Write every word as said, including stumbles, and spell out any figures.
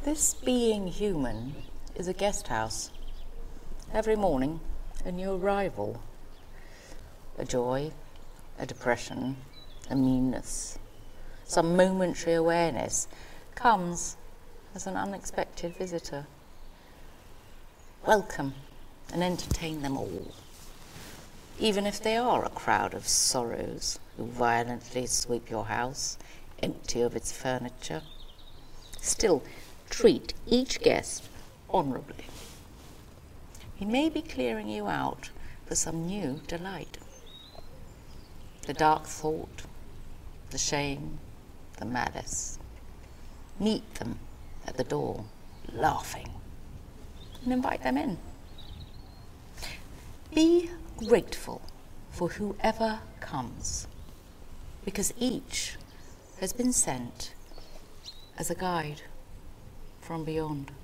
This being human is a guest house. Every morning, a new arrival. A joy, a depression, a meanness, some momentary awareness comes as an unexpected visitor. Welcome and entertain them all, even if they are a crowd of sorrows who violently sweep your house empty of its furniture. Still, treat each guest honourably. He may be clearing you out for some new delight. The dark thought, the shame, the malice. Meet them at the door, laughing, and invite them in. Be grateful for whoever comes, because each has been sent as a guide from beyond.